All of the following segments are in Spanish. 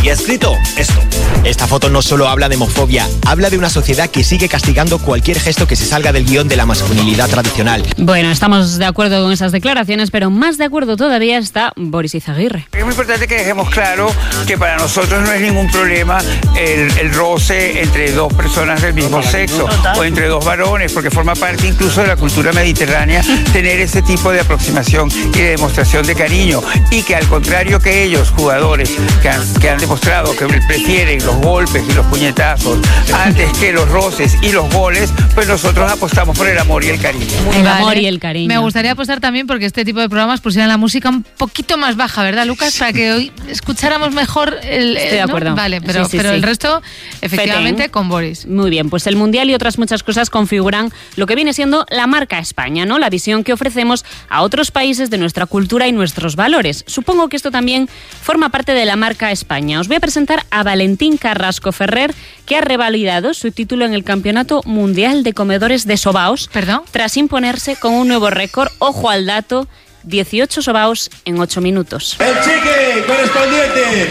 y ha escrito esto. Esta foto no solo habla de homofobia, habla de una sociedad que sigue castigando cualquier gesto que se salga del guión de la masculinidad tradicional. Bueno, estamos de acuerdo con esas declaraciones, pero más de acuerdo todavía está Boris Izaguirre. Es muy importante que dejemos claro que para nosotros no es ningún problema el roce entre dos personas del mismo sexo o entre dos varones, porque forma parte incluso de la cultura mediterránea tener ese tipo de aproximación y de demostración de cariño, y que al contrario que ellos, jugadores que han demostrado que prefieren los golpes y los puñetazos antes que los roces y los goles, pues nosotros apostamos por el amor y el cariño. El amor y el cariño. Me gustaría apostar también porque este tipo de programas pusieran la música un poquito más baja, ¿verdad, Lucas? Para que hoy escucháramos mejor Estoy de acuerdo. ¿no? Vale, pero, sí. el resto, efectivamente, Feten. con Boris. Muy bien, pues el Mundial y otras muchas cosas configuran lo que viene siendo la marca España, ¿no? La visión que ofrecemos a otros países de nuestra cultura y nuestros valores. Supongo que esto también forma parte de la marca España. Os voy a presentar a Valentín Carrasco Ferrer, que ha revalidado su título en el Campeonato Mundial de Comedores de Sobaos. ¿Perdón? Tras imponerse con un nuevo récord, ojo al dato, 18 sobaos en 8 minutos. El cheque correspondiente.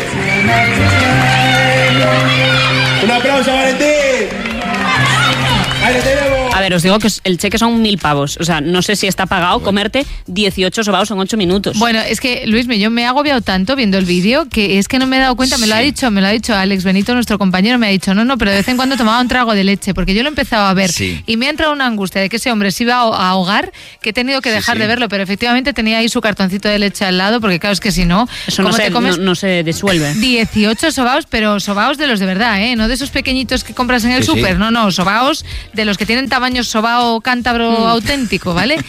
Un aplauso, Valentín. Ahí lo tenemos. A ver, os digo que el cheque son 1.000 pavos. O sea, no sé si está pagado comerte 18 sobaos en 8 minutos. Bueno, es que, Luismi, yo me he agobiado tanto viendo el vídeo que es que no me he dado cuenta, me lo ha dicho Alex Benito, nuestro compañero, me ha dicho, no, pero de vez en cuando tomaba un trago de leche, porque yo lo he empezado a ver y me ha entrado una angustia de que ese hombre se iba a ahogar, que he tenido que dejar de verlo, pero efectivamente tenía ahí su cartoncito de leche al lado, porque claro, es que si no, eso no se disuelve. 18 sobaos, pero sobaos de los de verdad, no de esos pequeñitos que compras en el súper, no, sobaos de los que tienen tamaño sobao cántabro auténtico, ¿vale?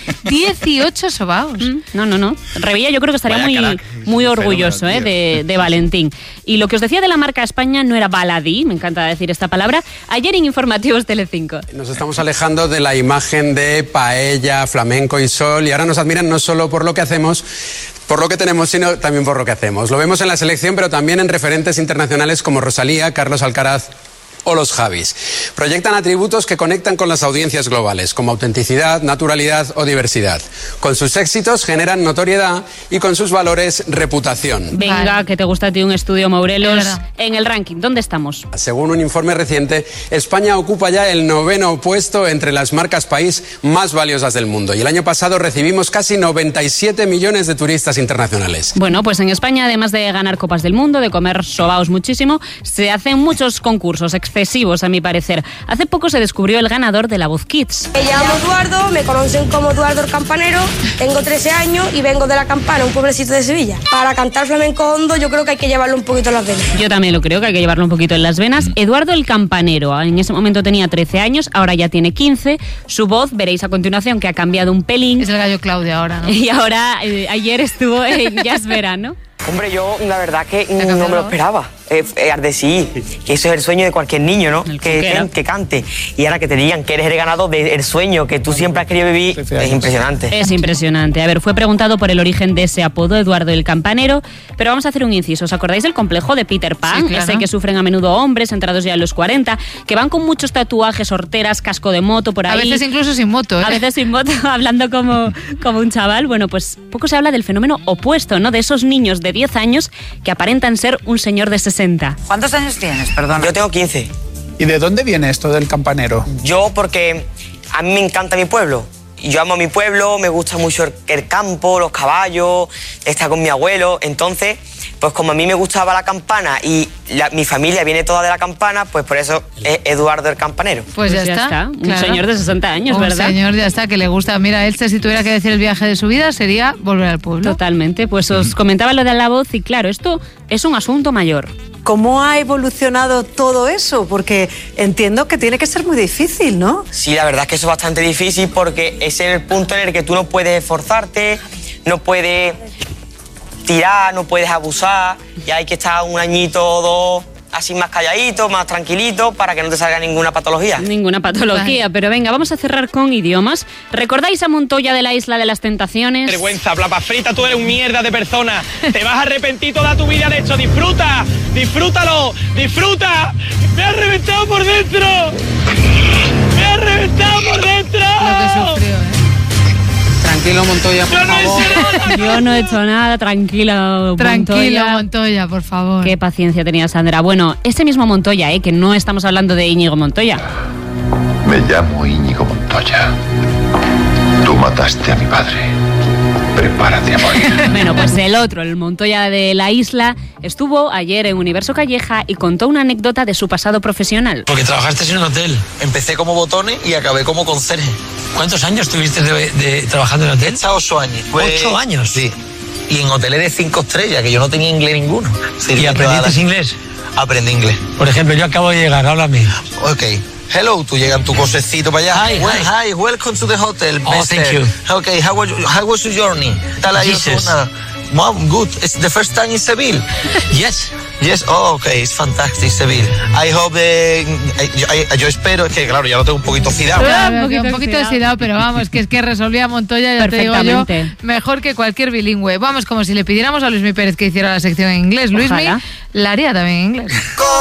18 sobaos. No. Revilla yo creo que estaría muy orgulloso de Valentín. Y lo que os decía de la marca España no era baladí, me encanta decir esta palabra, ayer en Informativos Telecinco. Nos estamos alejando de la imagen de paella, flamenco y sol, y ahora nos admiran no solo por lo que hacemos, por lo que tenemos, sino también por lo que hacemos. Lo vemos en la selección, pero también en referentes internacionales como Rosalía, Carlos Alcaraz o los Javis. Proyectan atributos que conectan con las audiencias globales, como autenticidad, naturalidad o diversidad. Con sus éxitos generan notoriedad y con sus valores, reputación. Venga, que te gusta a ti un estudio, Morelos. En el ranking, ¿dónde estamos? Según un informe reciente, España ocupa ya el 9º puesto entre las marcas país más valiosas del mundo. Y el año pasado recibimos casi 97 millones de turistas internacionales. Bueno, pues en España, además de ganar Copas del Mundo, de comer sobaos muchísimo, se hacen muchos concursos excesivos, a mi parecer. Hace poco se descubrió el ganador de la Voz Kids. Me llamo Eduardo, me conocen como Eduardo el Campanero, tengo 13 años y vengo de La Campana, un pueblecito de Sevilla. Para cantar flamenco hondo yo creo que hay que llevarlo un poquito en las venas. Yo también lo creo, que hay que llevarlo un poquito en las venas. Eduardo el Campanero, en ese momento tenía 13 años, ahora ya tiene 15. Su voz, veréis a continuación, que ha cambiado un pelín. Es el gallo Claudia ahora, ¿no? Y ahora, ayer estuvo en Jazz Verano. Hombre, yo la verdad que no me lo esperaba. Ardesí, que eso es el sueño de cualquier niño, ¿no? Que cante. Y ahora que te digan que eres el ganador del sueño que tú siempre has querido vivir, es impresionante. Es impresionante. A ver, fue preguntado por el origen de ese apodo, Eduardo el Campanero, pero vamos a hacer un inciso. ¿Os acordáis del complejo de Peter Pan? Sí, claro. Ese que sufren a menudo hombres entrados ya en los 40, que van con muchos tatuajes, horteras, casco de moto por ahí. A veces incluso sin moto, ¿eh? A veces sin moto, hablando como un chaval. Bueno, pues poco se habla del fenómeno opuesto, ¿no? De esos niños de 10 años que aparentan ser un señor de 60. ¿Cuántos años tienes, perdón? Yo tengo 15. ¿Y de dónde viene esto del campanero? Yo porque a mí me encanta mi pueblo. Yo amo mi pueblo, me gusta mucho el campo, los caballos, estar con mi abuelo. Entonces, pues como a mí me gustaba la campana y mi familia viene toda de la campana, pues por eso es Eduardo el Campanero. Pues ya está. Un señor de 60 años, ¿verdad? Un señor ya está, que le gusta. Mira, él si tuviera que decir el viaje de su vida sería volver al pueblo. Totalmente. Pues os comentaba lo de la voz y claro, esto es un asunto mayor. ¿Cómo ha evolucionado todo eso? Porque entiendo que tiene que ser muy difícil, ¿no? Sí, la verdad es que eso es bastante difícil porque es el punto en el que tú no puedes esforzarte, no puedes tirar, no puedes abusar, y hay que estar un añito o dos así más calladito, más tranquilito, para que no te salga ninguna patología. Ninguna patología, vale. Pero venga, vamos a cerrar con idiomas. ¿Recordáis a Montoya de la Isla de las Tentaciones? Vergüenza, plapa frita, tú eres un mierda de persona. Te vas a arrepentir toda tu vida de hecho. ¡Disfruta! ¡Disfrútalo! ¡Disfruta! ¡Me ha reventado por dentro! ¡Me ha reventado por dentro! Lo que sufrió, Tranquilo, Montoya, por favor. Yo no he hecho nada, tranquilo, Montoya, por favor. Qué paciencia tenía Sandra. Bueno, ese mismo Montoya, que no estamos hablando de Íñigo Montoya. Me llamo Íñigo Montoya. Tú mataste a mi padre. Prepárate a morir. Bueno, pues el otro, el Montoya de la Isla, estuvo ayer en Universo Calleja y contó una anécdota de su pasado profesional. Porque trabajaste en un hotel. Empecé como botones y acabé como conserje. ¿Cuántos años tuviste trabajando en hotel? 8 años. 8 años. Sí. Y en hoteles de 5 estrellas, que yo no tenía inglés ninguno. ¿Y aprendiste inglés? Aprendí inglés. Por ejemplo, yo acabo de llegar, háblame. Ok. Hello, tú llegas en tu cosecito para allá. Hi, welcome to the hotel. Oh, thank you. Okay, how was your journey? Jesus. Mom, good. It's the first time in Seville. Yes. Yes, oh, okay, it's fantastic, Seville. I hope yo espero, es que claro, ya lo tengo un poquito oxidado. Un poquito oxidado, pero vamos, que es que resolvía Montoya, ya te digo yo, mejor que cualquier bilingüe. Vamos, como si le pidiéramos a Luismi Pérez que hiciera la sección en inglés. Luismi la haría también en inglés.